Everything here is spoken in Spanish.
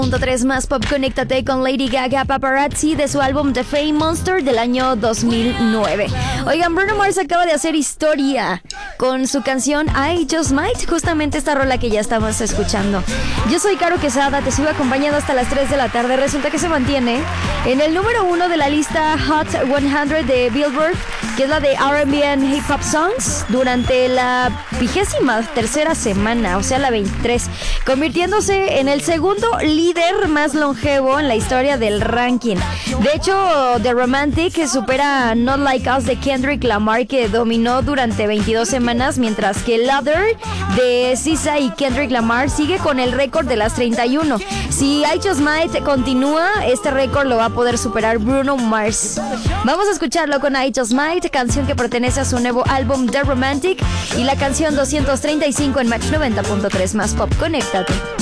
.3 más pop, conéctate con Lady Gaga Paparazzi de su álbum The Fame Monster del año 2009. Oigan, Bruno Mars acaba de hacer historia con su canción I Just Might, justamente esta rola que ya estamos escuchando. Yo soy Caro Quesada, te sigo acompañando hasta las 3 de la tarde. Resulta que se mantiene en el número 1 de la lista Hot 100 de Billboard, que es la de R&B and Hip Hop Songs, durante la 23ª semana, o sea la 23, convirtiéndose en el segundo líder más longevo en la historia del ranking. De hecho, The Romantic supera Not Like Us de Kendrick Lamar, que dominó durante 22 semanas, mientras que Louder de SZA y Kendrick Lamar sigue con el récord de las 31. Si I Just Might continúa, este récord lo va a poder superar Bruno Mars. Vamos a escucharlo con I Just Might, canción que pertenece a su nuevo álbum The Romantic, y la canción 235 en Match 90.3 más pop. Conéctate.